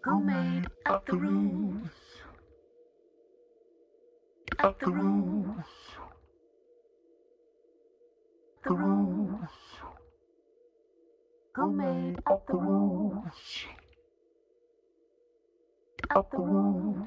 Who made up the rules? Up the rules. The rules. Who made up the rules? Up the rules.